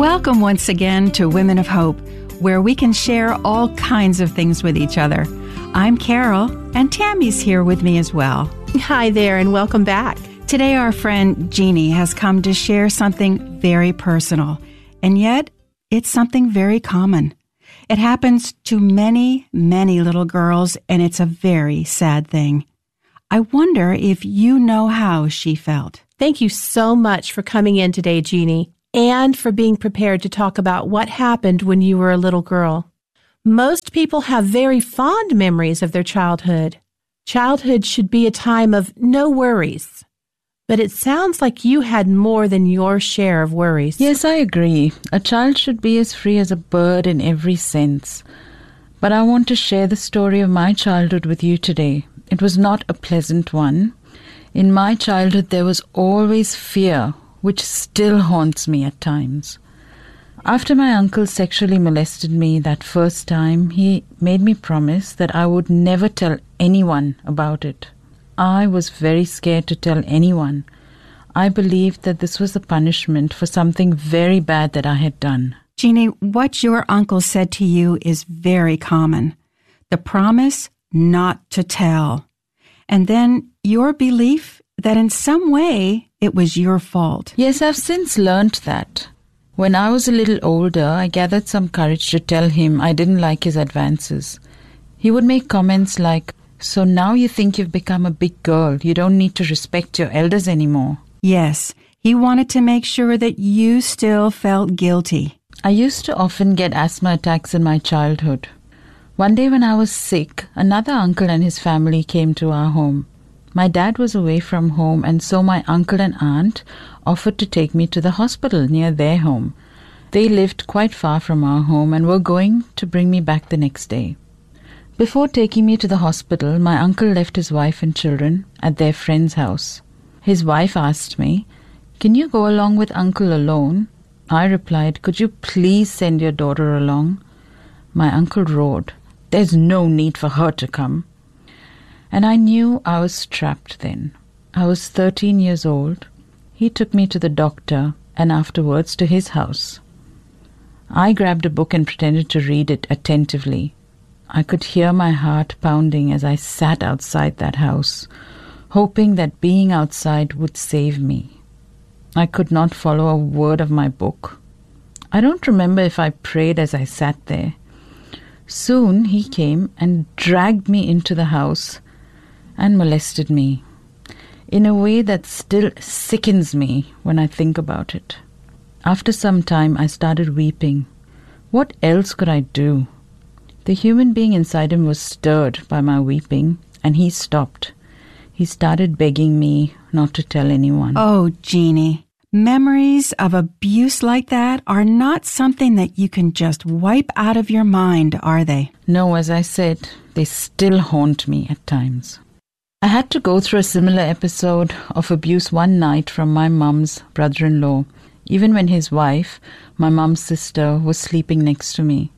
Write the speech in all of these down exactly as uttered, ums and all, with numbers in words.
Welcome once again to Women of Hope, where we can share all kinds of things with each other. I'm Carol, and Tammy's here with me as well. Hi there, and welcome back. Today our friend Jeannie has come to share something very personal, and yet it's something very common. It happens to many, many little girls, and it's a very sad thing. I wonder if you know how she felt. Thank you so much for coming in today, Jeannie, and for being prepared to talk about what happened when you were a little girl. Most people have very fond memories of their childhood. Childhood should be a time of no worries. But it sounds like you had more than your share of worries. Yes, I agree. A child should be as free as a bird in every sense. But I want to share the story of my childhood with you today. It was not a pleasant one. In my childhood, there was always fear, which still haunts me at times. After my uncle sexually molested me that first time, he made me promise that I would never tell anyone about it. I was very scared to tell anyone. I believed that this was a punishment for something very bad that I had done. Jeannie, what your uncle said to you is very common. The promise not to tell. And then your belief that in some way it was your fault. Yes, I've since learned that. When I was a little older, I gathered some courage to tell him I didn't like his advances. He would make comments like, "So now you think you've become a big girl. You don't need to respect your elders anymore." Yes, he wanted to make sure that you still felt guilty. I used to often get asthma attacks in my childhood. One day when I was sick, another uncle and his family came to our home. My dad was away from home, and so my uncle and aunt offered to take me to the hospital near their home. They lived quite far from our home and were going to bring me back the next day. Before taking me to the hospital, my uncle left his wife and children at their friend's house. His wife asked me, "Can you go along with uncle alone?" I replied, "Could you please send your daughter along?" My uncle roared, "There's no need for her to come." And I knew I was trapped then. I was thirteen years old. He took me to the doctor and afterwards to his house. I grabbed a book and pretended to read it attentively. I could hear my heart pounding as I sat outside that house, hoping that being outside would save me. I could not follow a word of my book. I don't remember if I prayed as I sat there. Soon he came and dragged me into the house and molested me in a way that still sickens me when I think about it. After some time, I started weeping. What else could I do? The human being inside him was stirred by my weeping, and he stopped. He started begging me not to tell anyone. Oh, Jeannie, memories of abuse like that are not something that you can just wipe out of your mind, are they? No, as I said, they still haunt me at times. I had to go through a similar episode of abuse one night from my mum's brother-in-law, even when his wife, my mum's sister, was sleeping next to me.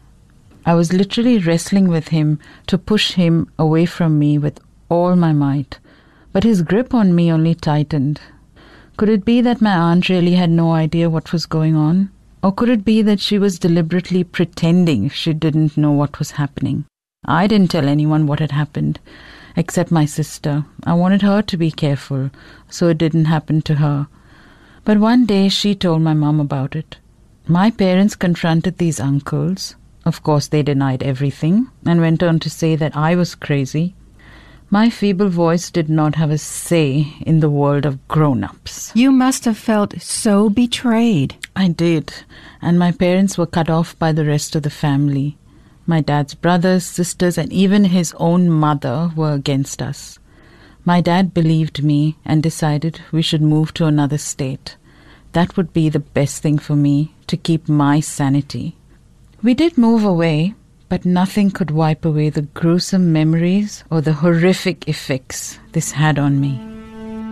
I was literally wrestling with him to push him away from me with all my might, but his grip on me only tightened. Could it be that my aunt really had no idea what was going on? Or could it be that she was deliberately pretending she didn't know what was happening? I didn't tell anyone what had happened, except my sister. I wanted her to be careful, so it didn't happen to her. But one day she told my mom about it. My parents confronted these uncles. Of course, they denied everything and went on to say that I was crazy. My feeble voice did not have a say in the world of grown-ups. You must have felt so betrayed. I did, and my parents were cut off by the rest of the family. My dad's brothers, sisters, and even his own mother were against us. My dad believed me and decided we should move to another state. That would be the best thing for me to keep my sanity. We did move away, but nothing could wipe away the gruesome memories or the horrific effects this had on me.